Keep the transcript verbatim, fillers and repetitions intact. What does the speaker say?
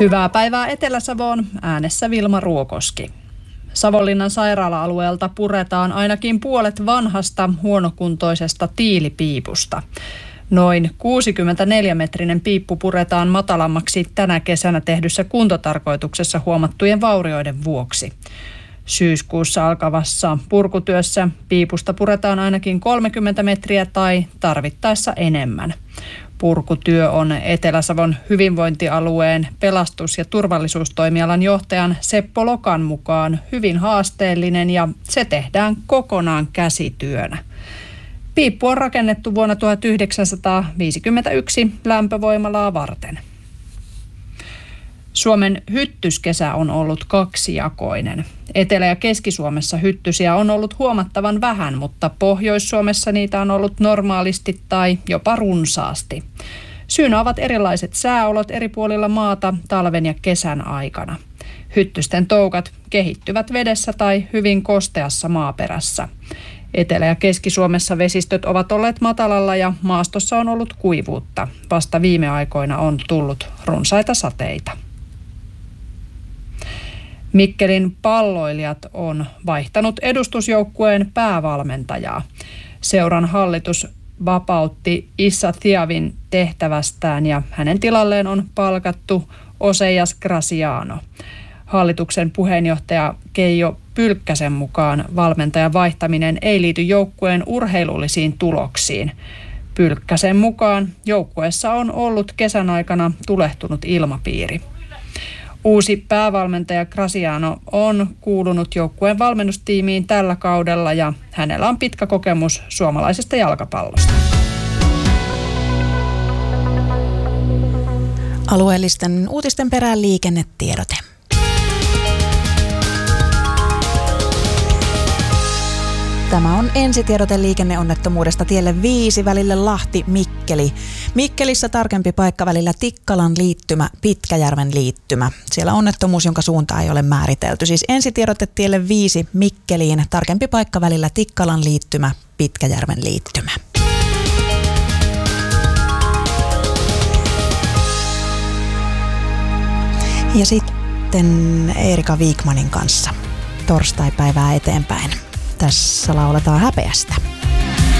Hyvää päivää Etelä-Savoon, äänessä Vilma Ruokoski. Savonlinnan sairaala-alueelta puretaan ainakin puolet vanhasta huonokuntoisesta tiilipiipusta. Noin kuusikymmentäneljä-metrinen piippu puretaan matalammaksi tänä kesänä tehdyssä kuntotarkoituksessa huomattujen vaurioiden vuoksi. Syyskuussa alkavassa purkutyössä piipusta puretaan ainakin kolmekymmentä metriä tai tarvittaessa enemmän. Purkutyö on Etelä-Savon hyvinvointialueen pelastus- ja turvallisuustoimialan johtajan Seppo Lokan mukaan hyvin haasteellinen ja se tehdään kokonaan käsityönä. Piippu on rakennettu vuonna tuhatyhdeksänsataaviisikymmentäyksi lämpövoimalaa varten. Suomen hyttyskesä on ollut kaksijakoinen. Etelä- ja Keski-Suomessa hyttysiä on ollut huomattavan vähän, mutta Pohjois-Suomessa niitä on ollut normaalisti tai jopa runsaasti. Syynä ovat erilaiset sääolot eri puolilla maata talven ja kesän aikana. Hyttysten toukat kehittyvät vedessä tai hyvin kosteassa maaperässä. Etelä- ja Keski-Suomessa vesistöt ovat olleet matalalla ja maastossa on ollut kuivuutta. Vasta viime aikoina on tullut runsaita sateita. Mikkelin Palloilijat on vaihtanut edustusjoukkueen päävalmentajaa. Seuran hallitus vapautti Issa Thiavin tehtävästään ja hänen tilalleen on palkattu Osejas Graciano. Hallituksen puheenjohtaja Keijo Pylkkäsen mukaan valmentajan vaihtaminen ei liity joukkueen urheilullisiin tuloksiin. Pylkkäsen mukaan joukkueessa on ollut kesän aikana tulehtunut ilmapiiri. Uusi päävalmentaja Graciano on kuulunut joukkueen valmennustiimiin tällä kaudella ja hänellä on pitkä kokemus suomalaisesta jalkapallosta. Alueellisten uutisten perään liikennetiedote. Tämä on ensitiedote liikenneonnettomuudesta tielle viisi välille Lahti-Mikkeli. Mikkelissä tarkempi paikka välillä Tikkalan liittymä, Pitkäjärven liittymä. Siellä onnettomuus, jonka suunta ei ole määritelty. Siis ensitiedote tielle viisi Mikkeliin, tarkempi paikka välillä Tikkalan liittymä, Pitkäjärven liittymä. Ja sitten Eerika Wikmanin kanssa torstaipäivää eteenpäin. Tässä lauletaan häpeästä.